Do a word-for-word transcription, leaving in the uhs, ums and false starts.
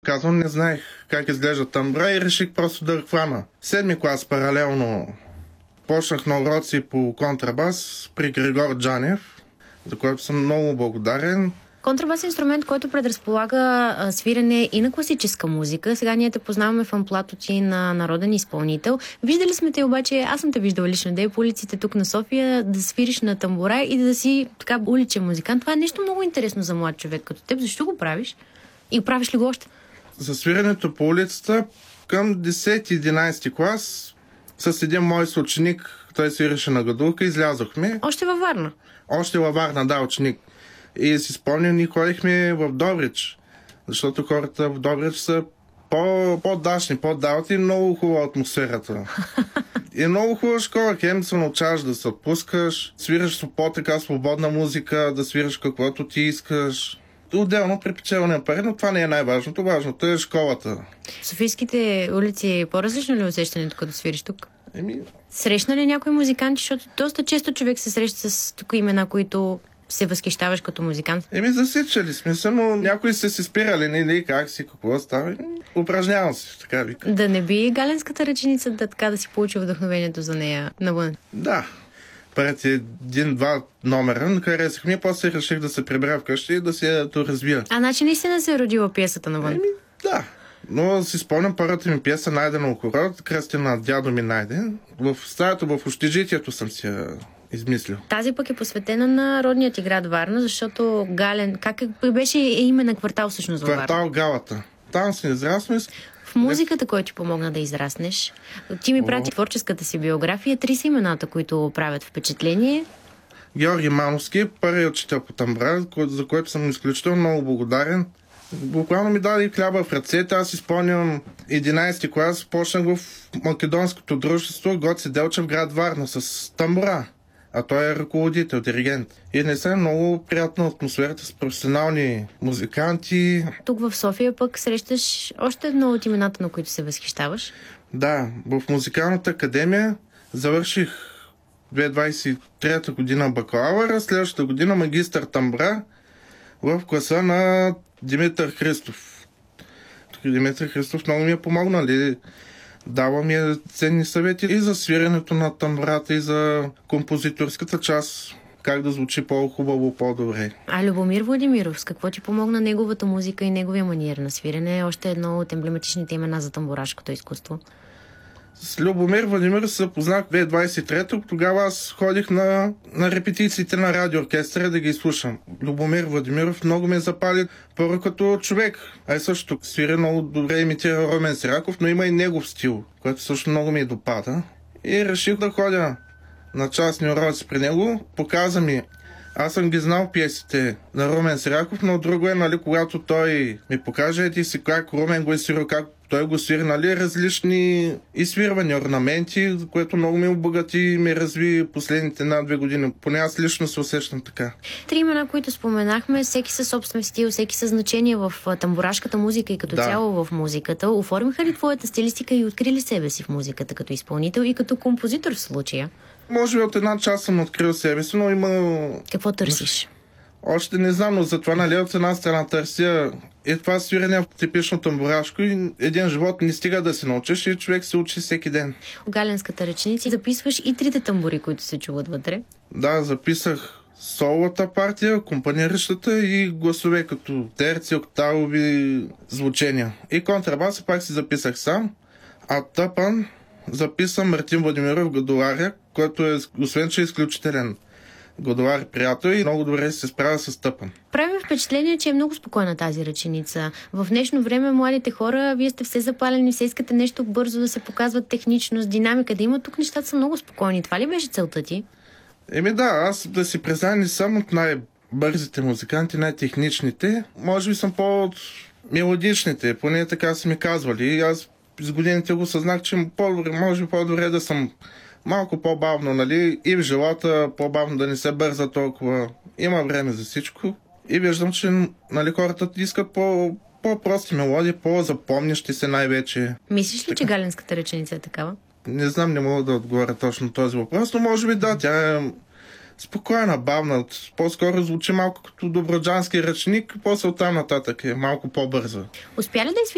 казвам, не знаех как изглежда тамбура и реших просто да хвана. Седми клас паралелно почнах на уроци по контрабас при Григор Джанев, за който съм много благодарен. Контрабас е инструмент, който предразполага а, свирене и на класическа музика. Сега ние те познаваме в амплато ти на народен изпълнител. Виждали сме те обаче, аз съм те виждала лично да е по улиците тук на София, да свириш на тамбура и да си така уличен музикант. Това е нещо много интересно за млад човек като теб. Защо го правиш? И правиш ли го още? За свиренето по улицата към десети-единайсети клас с един мой съученик, той свиреше на гадулка, излязохме. Още във Варна? Още във Варна, да, ученик. И си спомням, ние ходихме в Добрич, защото хората в Добрич са по- по-дашни, по-далти, много хубава атмосферата. И много хубава школа, хем се научаваш да се отпускаш, свираш по-така свободна музика, да свираш каквото ти искаш. Отделно при печелване на пари, но това не е най-важното. Важното е школата. В Софийските улици по-различно ли е усещането, като свириш тук? Еми... Срещна ли някои музиканти, защото доста често човек се среща с тук имена, които се възхищаваш като музикант? Еми, засичали сме се, но някои са си спирали, не как си, какво става. Упражнявам се, така вика. Да не би галенската ръченица да така да си получи вдъхновението за нея навън? Да. Пред един-два номера харесах ми, после реших да се прибера вкъщи и да се я доразвия. А значи наистина се е родила пиесата навън? Еми, да. Но си спомням първата ми пиеса "Найдена около", кръстена "Дядо ми Найден". В стаята, в общежитието съм си я измислил. Тази пък е посветена на родният ти град Варна, защото Гален... Как е, беше име на квартал всъщност във Варна? Квартал Галата. Там си израснали. В музиката, който ти помогна да израснеш, ти ми прати творческата си биография. Три са имената, които правят впечатление. Георги Мановски, първият учител по тамбура, за който съм изключително много благодарен. Буквално ми даде хляба в ръцете. Аз изпълням единайсети клас, почнах в македонското дружество Гоце Делчев, град Варна, с тамбура. А той е ръководител, диригент. И не са много приятна атмосферата с професионални музиканти. Тук в София пък срещаш още едно от имената, на които се възхищаваш. Да, в музикалната академия завърших две хиляди двайсет и трета година бакалавъра, следващата година магистър тамбура в класа на Димитър Христов. Тук Димитър Христов много ми е помогнал. Дава ми е ценни съвети и за свиренето на тамбурата, и за композиторската част, как да звучи по-хубаво, по-добре. А Любомир Владимиров, с какво ти помогна неговата музика и неговия маниер на свирене? Е още едно от емблематичните имена за тамбурашкото изкуство. С Любомир Владимиров се познах в две хиляди двайсет и трета. Тогава аз ходих на, на репетициите на радиооркестъра да ги слушам. Любомир Владимиров много ме запали първо като човек. А и също свири много добре, имитира Румен Сираков, но има и негов стил, който също много ми допада. И реших да ходя на частни уроци при него. Показа ми. Аз съм ги знал пиесите на Румен Сираков, но друго е, нали, когато той ми покаже, ети си как Румен го е свирил, как той го свири, нали, различни изсвирвани орнаменти, което много ми обогати и ми разви последните една-две години. Поне аз лично се усещам така. Три имена, които споменахме, всеки със собствен стил, всеки със значение в тамбурашката музика и като да. Цяло в музиката. Оформиха ли твоята стилистика и открили себе си в музиката като изпълнител и като композитор в случая? Може би от една част съм открил себе си, но има... Какво търсиш? Още не знам, но затова, нали, от една страна търся и това свирене типично тамбурашко и един живот не стига да се научиш и човек се учи всеки ден. В галенската ръченица записваш и трите тамбури, които се чуват вътре. Да, записах соловата партия, акомпаниращата и гласове като терци, октавови звучения. И контрабаса пак си записах сам, а тъпан записам Мартин Владимиров Гадоларя, който е, освен че е изключителен Годолар приятел и много добре се справя с тъпан. Прави впечатление, че е много спокойна тази ръченица. В днешно време младите хора, вие сте все запалени, все искате нещо бързо да се показват техничност, динамика, да има тук нещата са много спокойни. Това ли беше целта ти? Еми да, аз да си призная не съм от най-бързите музиканти, най-техничните. Може би съм по-от мелодичните, поне така са ми казвали. И аз с годините го съзнах, че по-добре, може би по-добре да съм малко по-бавно, нали, и в желата по-бавно да не се бърза толкова. Има време за всичко. И виждам, че, нали, хората искат по, по-прости мелодии, по-запомнящи се най-вече. Мислиш ли, че галенската ръченица е такава? Не знам, не мога да отговоря точно този въпрос, но може би да, тя е спокойна, бавна. По-скоро звучи малко като доброджански ръчник, после оттам нататък е малко по-бърза. Успя ли да